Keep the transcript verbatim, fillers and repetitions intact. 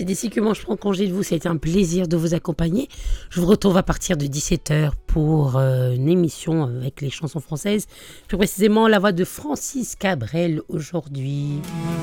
c'est d'ici que moi je prends congé de vous. Ça a été un plaisir de vous accompagner. Je vous retrouve à partir de dix-sept heures pour euh, une émission avec les chansons françaises. Plus précisément, la voix de Francis Cabrel aujourd'hui.